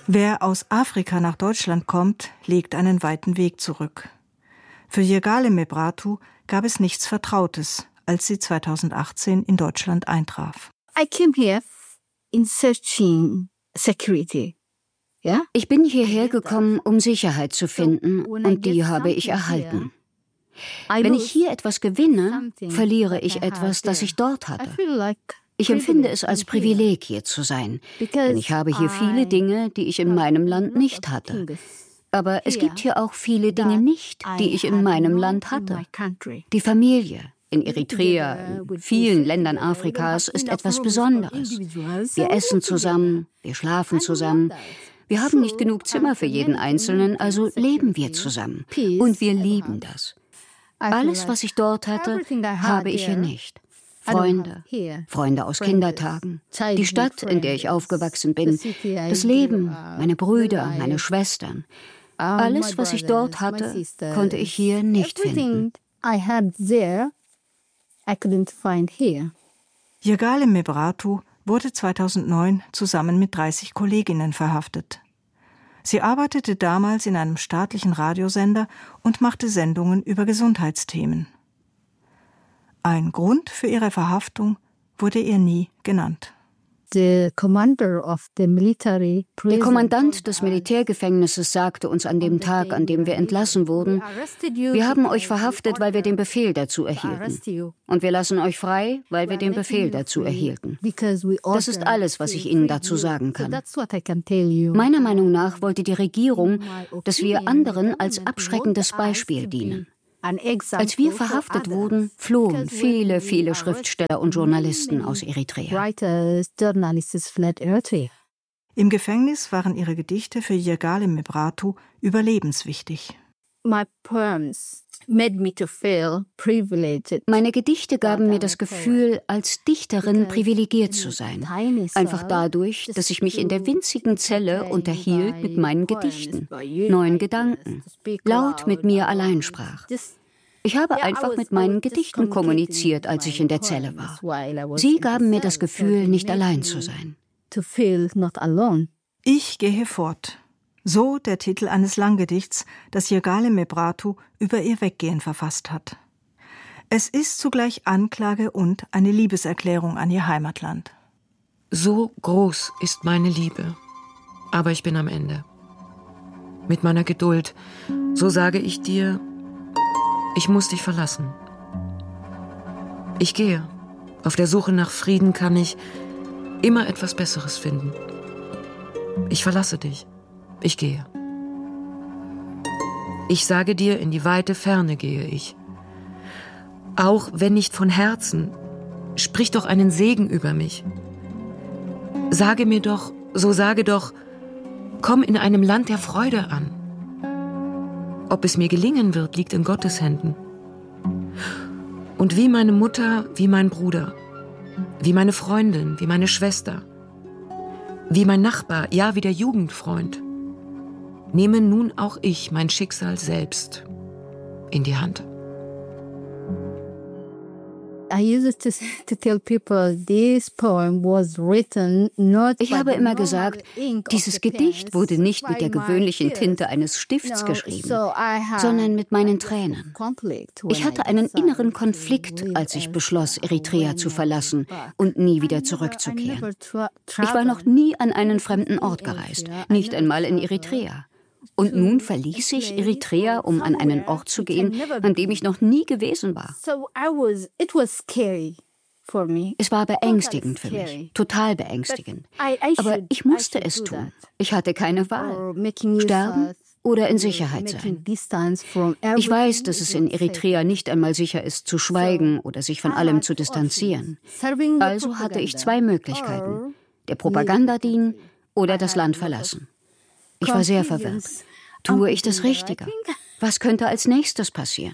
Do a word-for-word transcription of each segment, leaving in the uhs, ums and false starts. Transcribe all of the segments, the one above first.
Wer aus Afrika nach Deutschland kommt, legt einen weiten Weg zurück. Für Yirgale Mebrahtu gab es nichts Vertrautes, als sie zweitausendachtzehn in Deutschland eintraf. I came here in searching security. Yeah? Ich bin hierher gekommen, um Sicherheit zu finden, und die habe ich erhalten. Wenn ich hier etwas gewinne, verliere ich etwas, das ich dort hatte. Ich empfinde es als Privileg, hier zu sein, denn ich habe hier viele Dinge, die ich in meinem Land nicht hatte. Aber es gibt hier auch viele Dinge nicht, die ich in meinem Land hatte. Die Familie in Eritrea, in vielen Ländern Afrikas, ist etwas Besonderes. Wir essen zusammen, wir schlafen zusammen. Wir haben nicht genug Zimmer für jeden Einzelnen, also leben wir zusammen. Und wir lieben das. Alles, was ich dort hatte, habe ich hier nicht. Freunde, Freunde aus Kindertagen, die Stadt, in der ich aufgewachsen bin, das Leben, meine Brüder, meine Schwestern. Alles, was ich dort hatte, konnte ich hier nicht finden. Yirgale Mebrahtu wurde zweitausendneun zusammen mit dreißig Kolleginnen verhaftet. Sie arbeitete damals in einem staatlichen Radiosender und machte Sendungen über Gesundheitsthemen. Ein Grund für ihre Verhaftung wurde ihr nie genannt. Der Kommandant des Militärgefängnisses sagte uns an dem Tag, an dem wir entlassen wurden: Wir haben euch verhaftet, weil wir den Befehl dazu erhielten. Und wir lassen euch frei, weil wir den Befehl dazu erhielten. Das ist alles, was ich Ihnen dazu sagen kann. Meiner Meinung nach wollte die Regierung, dass wir anderen als abschreckendes Beispiel dienen. Als wir verhaftet wurden, flohen viele, viele Schriftsteller und Journalisten aus Eritrea. Im Gefängnis waren ihre Gedichte für Yirgale Mebrahtu überlebenswichtig. Meine Gedichte gaben mir das Gefühl, als Dichterin privilegiert zu sein. Einfach dadurch, dass ich mich in der winzigen Zelle unterhielt mit meinen Gedichten, neuen Gedanken, laut mit mir allein sprach. Ich habe einfach mit meinen Gedichten kommuniziert, als ich in der Zelle war. Sie gaben mir das Gefühl, nicht allein zu sein. Ich gehe fort. So der Titel eines Langgedichts, das Yirgale Mebrahtu über ihr Weggehen verfasst hat. Es ist zugleich Anklage und eine Liebeserklärung an ihr Heimatland. So groß ist meine Liebe, aber ich bin am Ende. Mit meiner Geduld, so sage ich dir, ich muss dich verlassen. Ich gehe. Auf der Suche nach Frieden kann ich immer etwas Besseres finden. Ich verlasse dich. Ich gehe. Ich sage dir, in die weite Ferne gehe ich. Auch wenn nicht von Herzen, sprich doch einen Segen über mich. Sage mir doch, so sage doch, komm in einem Land der Freude an. Ob es mir gelingen wird, liegt in Gottes Händen. Und wie meine Mutter, wie mein Bruder, wie meine Freundin, wie meine Schwester, wie mein Nachbar, ja, wie der Jugendfreund, nehme nun auch ich mein Schicksal selbst in die Hand. Ich habe immer gesagt, dieses Gedicht wurde nicht mit der gewöhnlichen Tinte eines Stifts geschrieben, sondern mit meinen Tränen. Ich hatte einen inneren Konflikt, als ich beschloss, Eritrea zu verlassen und nie wieder zurückzukehren. Ich war noch nie an einen fremden Ort gereist, nicht einmal in Eritrea. Und nun verließ ich Eritrea, um an einen Ort zu gehen, an dem ich noch nie gewesen war. Es war beängstigend für mich, total beängstigend. Aber ich musste es tun. Ich hatte keine Wahl. Sterben oder in Sicherheit sein. Ich weiß, dass es in Eritrea nicht einmal sicher ist, zu schweigen oder sich von allem zu distanzieren. Also hatte ich zwei Möglichkeiten: der Propaganda dienen oder das Land verlassen. Ich war sehr verwirrt. Tue ich das Richtige? Was könnte als nächstes passieren?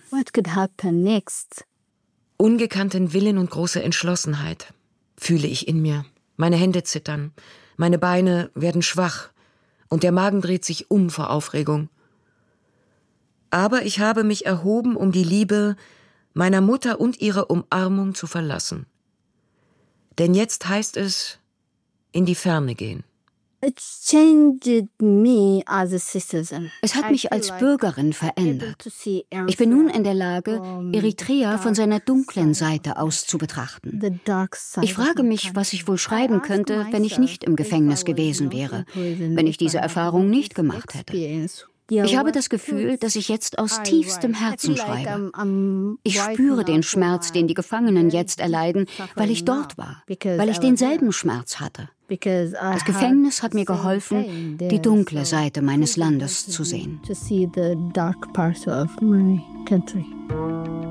Ungekannten Willen und große Entschlossenheit fühle ich in mir. Meine Hände zittern, meine Beine werden schwach und der Magen dreht sich um vor Aufregung. Aber ich habe mich erhoben, um die Liebe meiner Mutter und ihre Umarmung zu verlassen. Denn jetzt heißt es, in die Ferne gehen. Es hat mich als Bürgerin verändert. Ich bin nun in der Lage, Eritrea von seiner dunklen Seite aus zu betrachten. Ich frage mich, was ich wohl schreiben könnte, wenn ich nicht im Gefängnis gewesen wäre, wenn ich diese Erfahrung nicht gemacht hätte. Ich habe das Gefühl, dass ich jetzt aus tiefstem Herzen schreibe. Ich spüre den Schmerz, den die Gefangenen jetzt erleiden, weil ich dort war, weil ich denselben Schmerz hatte. Das Gefängnis hat mir geholfen, die dunkle Seite meines Landes zu sehen.